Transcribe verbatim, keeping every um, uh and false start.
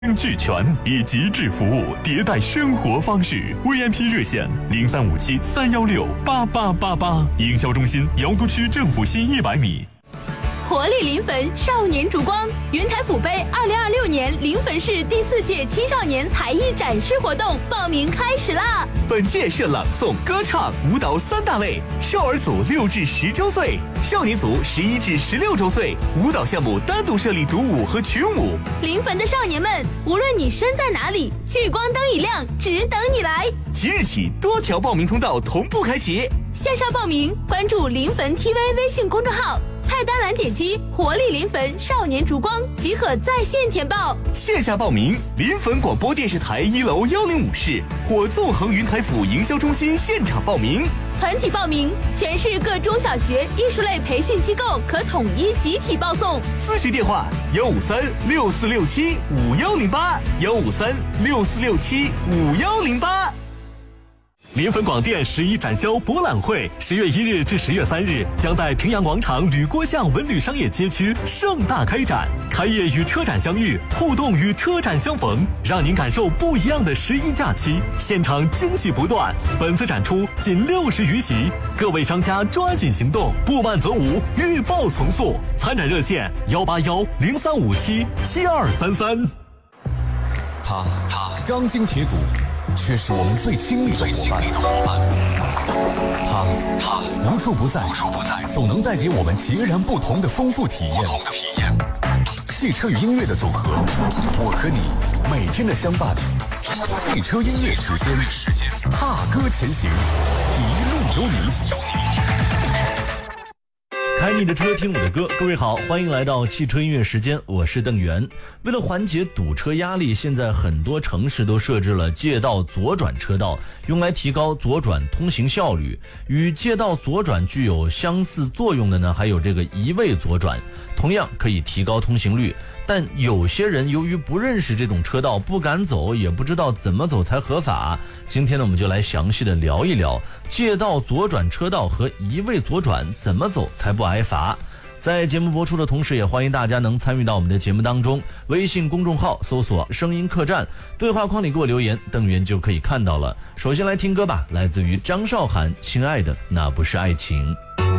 俱全，以极致服务迭代生活方式。V I P 热线零三五七三幺六八八八八，营销中心瑶都区政府西一百米。 活力临汾少年烛光云台府杯二零二六年临汾市第四届青少年才艺展示活动报名开始啦！ 本届设朗诵、歌唱、舞蹈三大类，少儿组六至十周岁，少年组十一至十六周岁。舞蹈项目单独设立独舞和群舞。 临汾的少年们，无论你身在哪里，聚光灯一亮，只等你来。 即日起，多条报名通道同步开启。 线上报名，关注临汾 T V 微信公众号。菜单栏点击活力临汾少年烛光即可在线填报。 线下报名，临汾广播电视台一楼幺零五室或纵横云台府营销中心现场报名。 团体报名，全市各中小学艺术类培训机构可统一集体报送。 咨询电话：幺五三六四六七五幺零八，幺五三六四六七五幺零八。 临汾广电十一展销博览会十月一日至十月三日将在平阳广场吕郭巷文旅商业街区盛大开展，开业与车展相遇，互动与车展相逢，让您感受不一样的十一假期，现场惊喜不断。本次展出仅六十余席，各位商家抓紧行动，不慢则无，预报从速。参展热线幺八幺零三五七七二三三。 他他钢筋铁骨，却是我们最亲密的伙伴。他他无处不在，总能带给我们截然不同的丰富体验。汽车与音乐的组合，我和你每天的相伴。汽车音乐时间，踏歌前行，一路有你。 开你的车，听我的歌。各位好，欢迎来到汽车音乐时间，我是邓源。为了缓解堵车压力，现在很多城市都设置了借道左转车道，用来提高左转通行效率。与借道左转具有相似作用的呢，还有这个一位左转，同样可以提高通行率。但有些人由于不认识这种车道，不敢走，也不知道怎么走才合法。今天呢，我们就来详细的聊一聊借道左转车道和一位左转怎么走才不挨罚。在节目播出的同时，也欢迎大家能参与到我们的节目当中。微信公众号搜索声音客栈，对话框里给我留言，邓源就可以看到了。首先来听歌吧，来自于张韶涵，亲爱的那不是爱情。